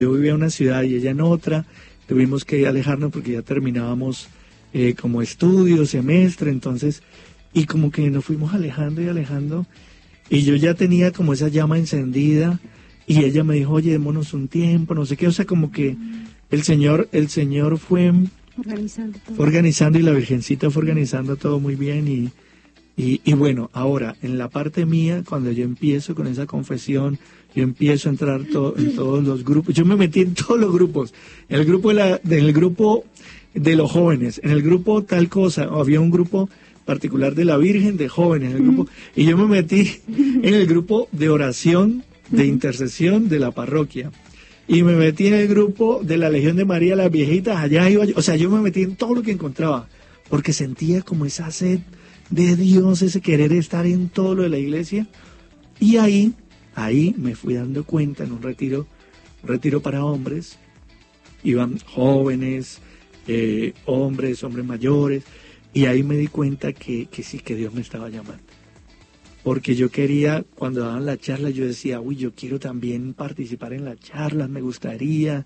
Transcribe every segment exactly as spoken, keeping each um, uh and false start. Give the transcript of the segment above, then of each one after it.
yo vivía en una ciudad y ella en otra, tuvimos que alejarnos porque ya terminábamos eh, como estudio, semestre, entonces, y como que nos fuimos alejando y alejando, y yo ya tenía como esa llama encendida, y ella me dijo, oye, démonos un tiempo, no sé qué, o sea, como que el Señor, el Señor fue organizando todo. Fue organizando y la Virgencita fue organizando todo muy bien y, y, y bueno, ahora, en la parte mía, cuando yo empiezo con esa confesión, yo empiezo a entrar to, en todos los grupos, yo me metí en todos los grupos, en el grupo de la, en el grupo de los jóvenes, en el grupo tal cosa, había un grupo particular de la Virgen de jóvenes, en el grupo, y yo me metí en el grupo de oración, de intercesión de la parroquia. Y me metí en el grupo de la Legión de María, las viejitas, allá iba yo, o sea, yo me metí en todo lo que encontraba, porque sentía como esa sed de Dios, ese querer estar en todo lo de la iglesia, y ahí, ahí me fui dando cuenta en un retiro, un retiro para hombres, iban jóvenes, eh, hombres, hombres mayores, y ahí me di cuenta que, que sí, que Dios me estaba llamando. Porque yo quería, cuando daban la charla, yo decía, uy, yo quiero también participar en las charlas, me gustaría.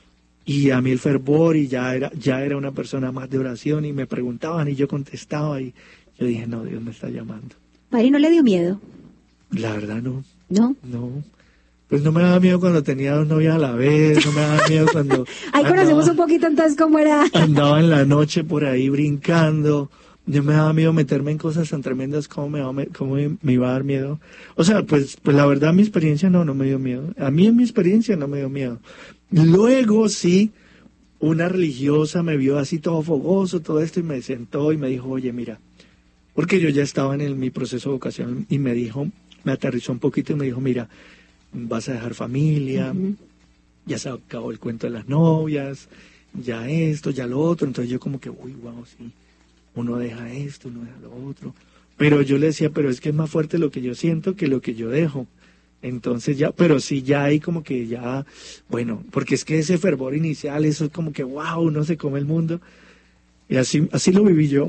Y a mí el fervor, y ya era, ya era una persona más de oración, y me preguntaban, y yo contestaba, y yo dije, no, Dios me está llamando. Padre, ¿no le dio miedo? La verdad, no. ¿No? No. Pues no me daba miedo cuando tenía dos novias a la vez, no me daba miedo cuando... Ahí andaba, conocemos un poquito entonces cómo era. Andaba en la noche por ahí brincando. Yo me daba miedo meterme en cosas tan tremendas como me, me, como me iba a dar miedo. O sea, pues, pues la verdad mi experiencia no, no me dio miedo. A mí en mi experiencia no me dio miedo. Luego sí, una religiosa me vio así todo fogoso, todo esto, y me sentó y me dijo, oye, mira, porque yo ya estaba en el, mi proceso de vocación, y me dijo, me aterrizó un poquito y me dijo, mira, vas a dejar familia, uh-huh. ya se acabó el cuento de las novias, ya esto, ya lo otro. Entonces yo como que, uy, wow, sí. Uno deja esto, uno deja lo otro. Pero yo le decía, pero es que es más fuerte lo que yo siento que lo que yo dejo. Entonces ya, pero sí ya hay como que ya, bueno, porque es que ese fervor inicial, eso es como que, wow, uno se come el mundo. Y así, así lo viví yo.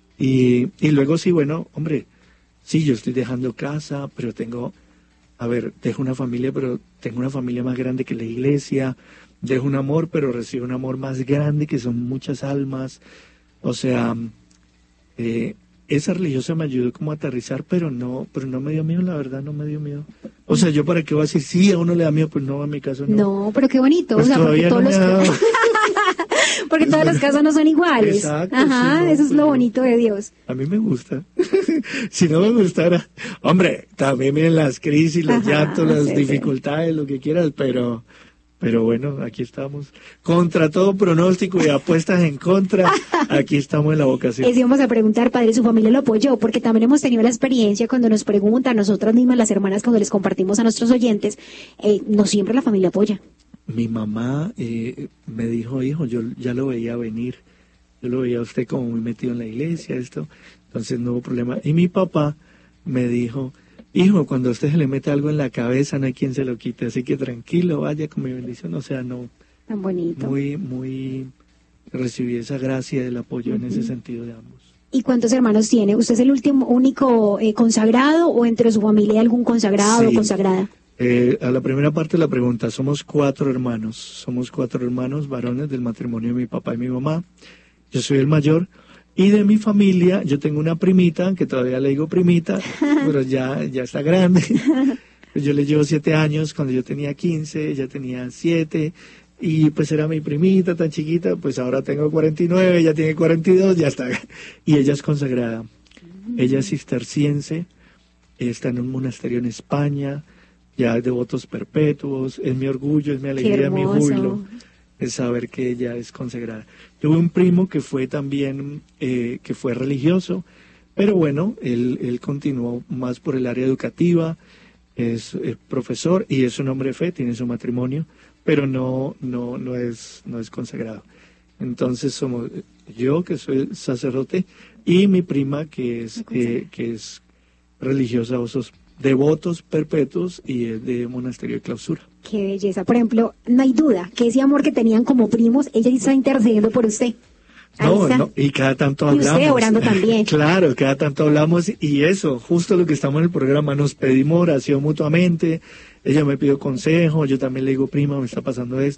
Y, y luego sí, bueno, hombre, sí, yo estoy dejando casa, pero tengo, a ver, dejo una familia, pero tengo una familia más grande que la iglesia. Dejo un amor, pero recibo un amor más grande, que son muchas almas. O sea... Eh, esa religiosa me ayudó como a aterrizar, pero no, pero no me dio miedo, la verdad no me dio miedo. O sea, yo para qué voy a decir, sí, a uno le da miedo, pues no, a mi caso no. No, pero qué bonito, pues o sea, porque todos no los porque todos los casos no son iguales. Exacto, ajá, sí, no, eso es pues lo no. bonito de Dios. A mí me gusta. Si no me gustara, hombre, también vienen las crisis, los Ajá, llantos, las sí, dificultades, sí. Lo que quieras, pero... Pero bueno, aquí estamos. Contra todo pronóstico y apuestas en contra, aquí estamos en la vocación. Eso íbamos a preguntar, padre, ¿su familia lo apoyó? Porque también hemos tenido la experiencia cuando nos preguntan, nosotras mismas, las hermanas, cuando les compartimos a nuestros oyentes, eh, no siempre la familia apoya. Mi mamá eh, me dijo, hijo, yo ya lo veía venir. Yo lo veía a usted como muy metido en la iglesia, esto. Entonces no hubo problema. Y mi papá me dijo... Hijo, cuando a usted se le mete algo en la cabeza, no hay quien se lo quite, así que tranquilo, vaya con mi bendición, o sea, no. Tan bonito. Muy, muy, recibí esa gracia del apoyo uh-huh. en ese sentido de ambos. ¿Y cuántos hermanos tiene? ¿Usted es el último, único eh, consagrado o entre su familia hay algún consagrado sí. o consagrada? Eh, a la primera parte de la pregunta, somos cuatro hermanos, somos cuatro hermanos varones del matrimonio de mi papá y mi mamá, yo soy el mayor. Y de mi familia, yo tengo una primita, que todavía le digo primita, pero ya, ya está grande. Yo le llevo siete años, cuando yo tenía quince, ella tenía siete, y pues era mi primita tan chiquita, pues ahora tengo cuarenta y nueve, ella tiene cuarenta y dos, ya está. Y ella es consagrada. Ella es cisterciense, está en un monasterio en España, ya es de votos perpetuos, es mi orgullo, es mi alegría, mi júbilo. Es saber que ella es consagrada. Tuve un primo que fue también, eh, que fue religioso, pero bueno, él, él continuó más por el área educativa, es, es profesor y es un hombre de fe, tiene su matrimonio, pero no, no, no es, no es consagrado. Entonces somos yo, que soy sacerdote, y mi prima, que es, eh, que es religiosa, osos devotos perpetuos y es de monasterio de clausura. Qué belleza. Por ejemplo, no hay duda que ese amor que tenían como primos, ella está intercediendo por usted. No, no, y cada tanto hablamos. Y usted orando también. Claro, cada tanto hablamos y eso, justo lo que estamos en el programa, nos pedimos oración mutuamente, ella me pidió consejo, yo también le digo, prima, me está pasando esto.